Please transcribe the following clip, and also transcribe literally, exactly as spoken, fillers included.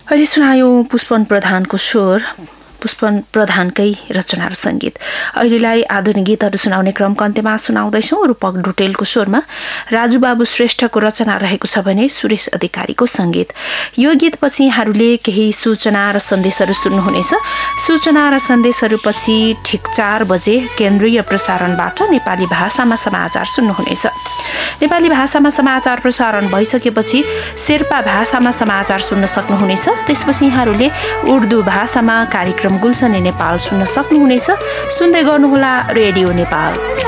अहिले सुनायो पुष्पन प्रधानको स्वर, पुष्पन प्रधानकै रचना र सङ्गीत। अहिलेलाई आधुनिक गीतहरू सुनाउने क्रमको अन्त्यमा सुनाउँदैछौँ। रूपक ढुटेलको स्वरमा राजुबाबु श्रेष्ठको रचना रहेको छ भने सुरेश अधिकारीको सङ्गीत। यो गीतपछि यहाँहरूले केही सूचना र सन्देशहरू सुन्नुहुनेछ। सूचना र सन्देशहरूपछि ठिक चार बजे केन्द्रीय प्रसारणबाट नेपाली भाषामा समाचार सुन्नुहुनेछ। नेपाली भाषामा समाचार प्रसारण भइसकेपछि शेर्पा भाषामा समाचार सुन्न सक्नुहुनेछ। त्यसपछि यहाँहरूले उर्दू भाषामा कार्यक्रम गुल्सने नेपाल सुन्न सक्नुहुनेछ। सुन्दै गर्नुहोला रेडियो नेपाल।